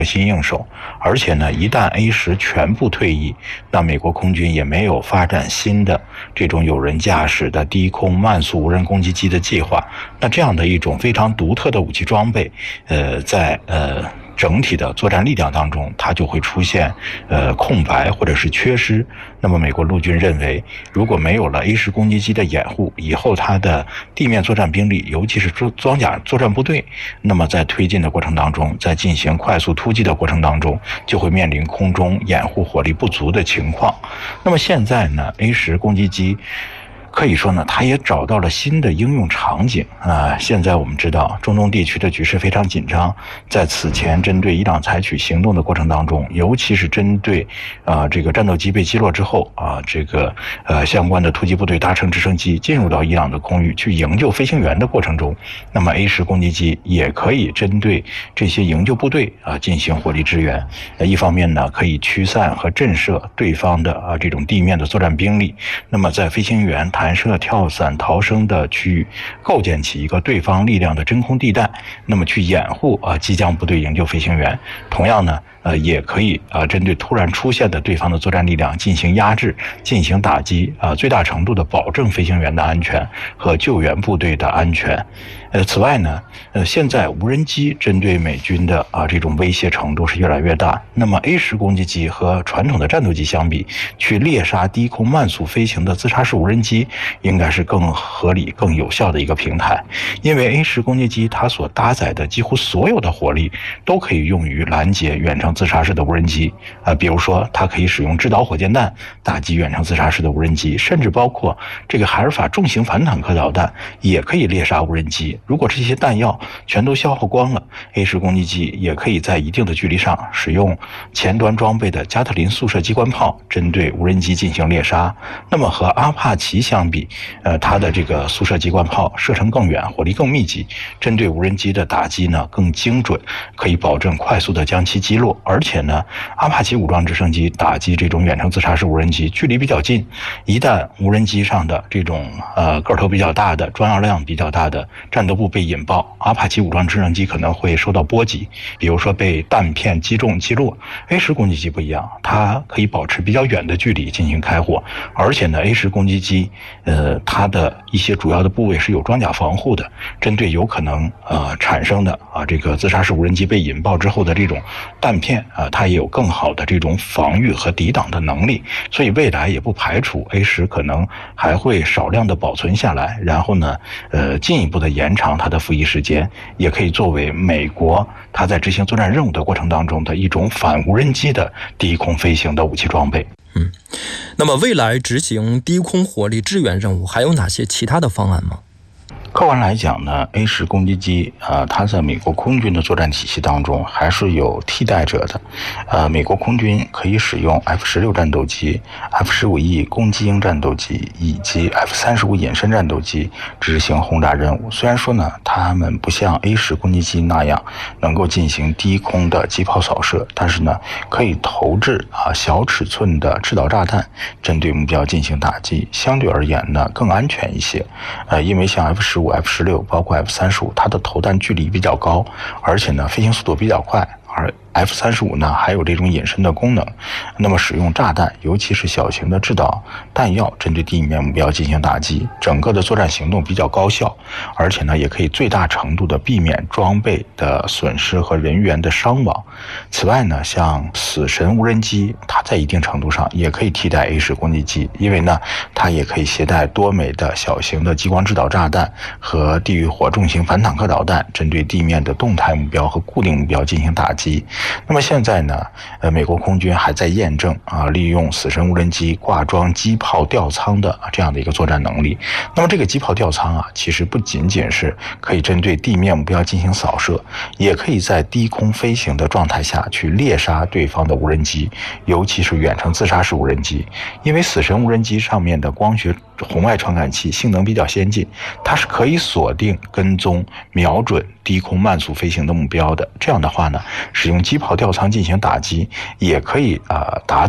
心应手，而且呢，一旦 A10全部退役，那美国空军也没有发展新的这种有人驾驶的低空慢速无人攻击机的计划。那这样的一种非常独特的武器装备，在整体的作战力量当中，它就会出现空白或者是缺失。那么美国陆军认为，如果没有了 A10攻击机的掩护，以后它的地面作战兵力，尤其是装甲作战部队，那么在推进的过程当中，在进行快速突击的过程当中，就会面临空中掩护火力不足的情况。那么现在呢 ，A10攻击机可以说呢，它也找到了新的应用场景啊。现在我们知道，中东地区的局势非常紧张，在此前针对伊朗采取行动的过程当中，尤其是针对这个战斗机被击落之后啊，这个相关的突击部队搭乘直升机进入到伊朗的空域去营救飞行员的过程中，那么 A10攻击机也可以针对这些营救部队进行火力支援。一方面呢，可以驱散和震慑对方的这种地面的作战兵力，那么在飞行员弹射、跳伞、逃生的区域构建起一个对方力量的真空地带，那么去掩护机降部队营救飞行员。同样呢，也可以针对突然出现的对方的作战力量进行压制、进行打击，最大程度的保证飞行员的安全和救援部队的安全。此外呢，现在无人机针对美军的这种威胁程度是越来越大。那么 A10攻击机和传统的战斗机相比，去猎杀低空慢速飞行的自杀式无人机，应该是更合理、更有效的一个平台。因为 A10攻击机它所搭载的几乎所有的火力都可以用于拦截远程自杀式的无人机比如说它可以使用制导火箭弹打击远程自杀式的无人机，甚至包括这个海尔法重型反坦克导弹也可以猎杀无人机。如果这些弹药全都消耗光了， A10攻击机也可以在一定的距离上使用前端装备的加特林速射机关炮针对无人机进行猎杀。那么和阿帕奇相比，它的这个速射机关炮射程更远，火力更密集，针对无人机的打击呢更精准，可以保证快速的将其击落。而且呢，阿帕奇武装直升机打击这种远程自杀式无人机距离比较近，一旦无人机上的这种个头比较大的、装药量比较大的战斗部被引爆，阿帕奇武装直升机可能会受到波及，比如说被弹片击中击落。A10攻击机不一样，它可以保持比较远的距离进行开火，而且呢 A10攻击机它的一些主要的部位是有装甲防护的，针对有可能产生的这个自杀式无人机被引爆之后的这种弹片它也有更好的这种防御和抵挡的能力。所以未来也不排除 A10可能还会少量的保存下来，然后呢进一步的延长它的服役时间，也可以作为美国它在执行作战任务的过程当中的一种反无人机的低空飞行的武器装备。 那么未来执行低空火力支援任务还有哪些其他的方案吗？ 客观来讲呢 ，A10攻击机它在美国空军的作战体系当中还是有替代者的。美国空军可以使用 F-16战斗机、F-15E 攻击鹰战斗机以及 F-35隐身战斗机执行轰炸任务。虽然说呢，它们不像 A10攻击机那样能够进行低空的机炮扫射，但是呢，可以投掷小尺寸的制导炸弹，针对目标进行打击。相对而言呢，更安全一些。因为像 F-15、F-16包括 F-35，它的投弹距离比较高，而且呢飞行速度比较快，而F-35呢还有这种隐身的功能，那么使用炸弹，尤其是小型的制导弹药，针对地面目标进行打击，整个的作战行动比较高效，而且呢也可以最大程度的避免装备的损失和人员的伤亡。此外呢，像死神无人机，它在一定程度上也可以替代 A10攻击机，因为呢它也可以携带多枚的小型的激光制导炸弹和地狱火重型反坦克导弹，针对地面的动态目标和固定目标进行打击。那么现在呢，美国空军还在验证利用死神无人机挂装机炮吊舱的这样的一个作战能力。那么这个机炮吊舱其实不仅仅是可以针对地面目标进行扫射，也可以在低空飞行的状态下去猎杀对方的无人机，尤其是远程自杀式无人机。因为死神无人机上面的光学红外传感器性能比较先进，它是可以锁定、跟踪、瞄准低空慢速飞行的目标的。这样的话呢，使用机炮吊舱进行打击，也可以达到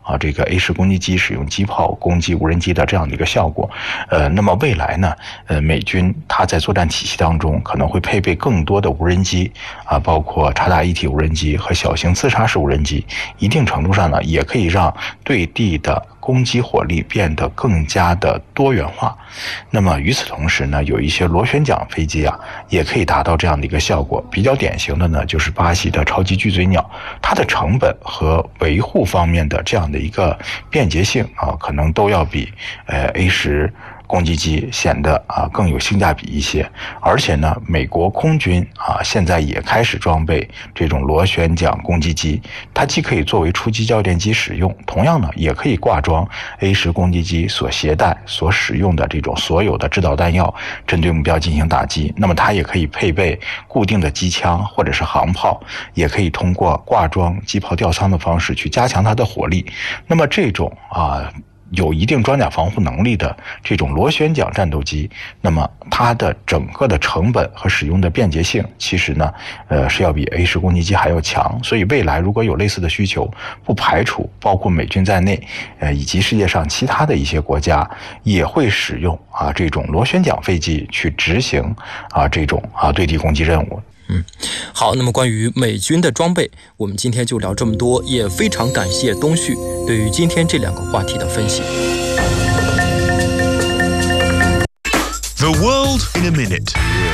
这个 A10攻击机使用机炮攻击无人机的这样的一个效果。那么未来呢，美军它在作战体系当中可能会配备更多的无人机包括察打一体无人机和小型自杀式无人机，一定程度上呢，也可以让对地的攻击火力变得更加的多元化。那么与此同时呢，有一些螺旋桨飞机也可以达到这样的一个效果。比较典型的呢，就是巴西的超级巨嘴鸟，它的成本和维护方面的这样的一个便捷性可能都要比A10攻击机显得更有性价比一些。而且呢，美国空军现在也开始装备这种螺旋桨攻击机，它既可以作为出击教练机使用，同样呢也可以挂装 A10攻击机所携带所使用的这种所有的制导弹药，针对目标进行打击。那么它也可以配备固定的机枪或者是航炮，也可以通过挂装机炮吊舱的方式去加强它的火力。那么这种有一定装甲防护能力的这种螺旋桨战斗机，那么它的整个的成本和使用的便捷性，其实呢，是要比 A10攻击机还要强。所以未来如果有类似的需求，不排除包括美军在内，以及世界上其他的一些国家也会使用这种螺旋桨飞机去执行这种对地攻击任务。 好，那么关于美军的装备，我们今天就聊这么多，也非常感谢东旭对于今天这两个话题的分析。 The world in a minute。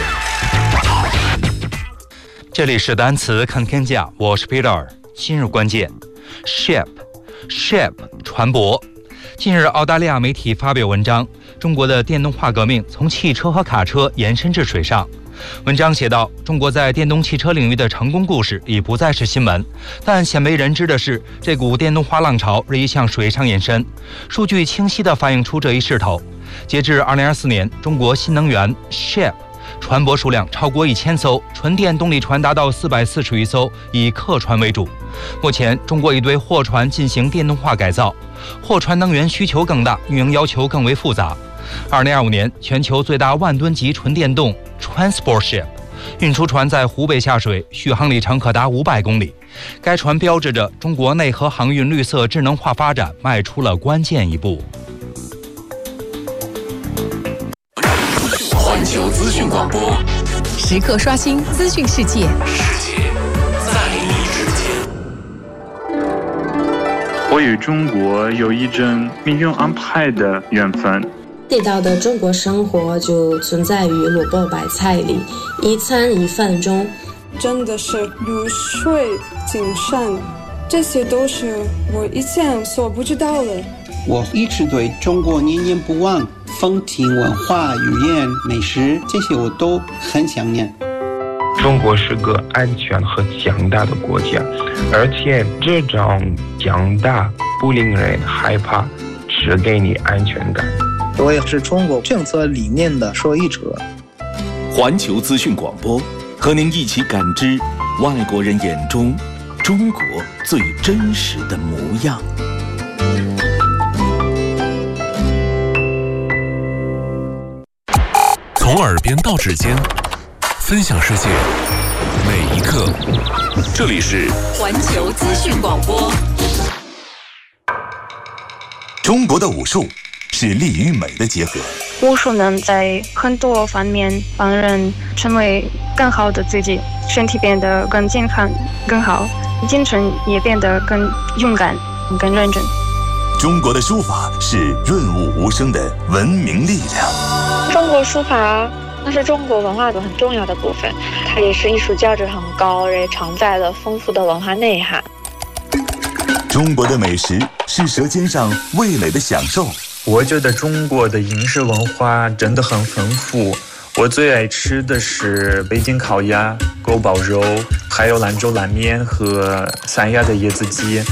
这里是单词看天下，我是 Peter。今日关键 ship 船舶。近日，澳大利亚媒体发表文章，中国的电动化革命从汽车和卡车延伸至水上。文章写道，中国在电动汽车领域的成功故事已不再是新闻，但鲜为人知的是，这股电动化浪潮日益向水上延伸。数据清晰地反映出这一势头。截至2024年，中国新能源 ship 船舶数量超过1000艘，纯电动力船达到440余艘，以客船为主。目前，中国已对货船进行电动化改造，货船能源需求更大，运营要求更为复杂。2025年，全球最大万吨级纯电动 Transport Ship 运输船在湖北下水，续航里程可达500公里。该船标志着中国内河航运绿色智能化发展迈出了关键一步。 环球资讯广播， 时刻刷新资讯世界， 世界在你之间。 我与中国有一种命运安排的缘分。 地道的中国生活就存在于萝卜白菜里，一餐一饭中。 真的是如水精深，这些都是我以前所不知道的。 我一直对中国念念不忘，风情文化、语言、美食，这些我都很想念。 中国是个安全和强大的国家，而且这种强大不令人害怕，只给你安全感。 我也是中国政策理念的受益者。 环球资讯广播，和您一起感知外国人眼中中国最真实的模样。 从耳边到指尖，分享世界每一刻。这里是环球资讯广播。 中国的武术是力与美的结合。 武术能在很多方面帮人成为更好的自己，身体变得更健康、更好，精神也变得更勇敢、更认真。 中国的书法是润物无声的文明力量。 中国书法那是中国文化的很重要的部分，它也是艺术价值很高，也承载了丰富的文化内涵。 中国的美食是舌尖上味蕾的享受。 我觉得中国的饮食文化真的很丰富，我最爱吃的是北京烤鸭、锅包肉，还有兰州拉面和三亚的椰子鸡。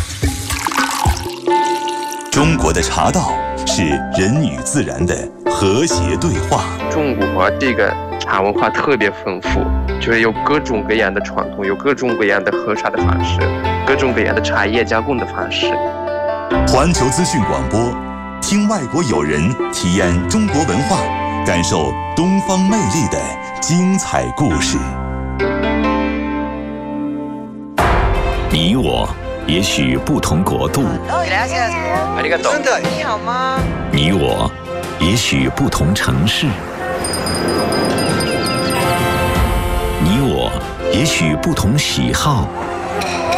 中国的茶道是人与自然的和谐对话。 中国这个茶文化特别丰富，就是有各种各样的传统，有各种各样的喝茶的方式，各种各样的茶叶加工的方式。 环球资讯广播，听外国友人体验中国文化，感受东方魅力的精彩故事。你我也许不同国度， 真的，你好吗？ 你我也许不同城市，你我也许不同喜好。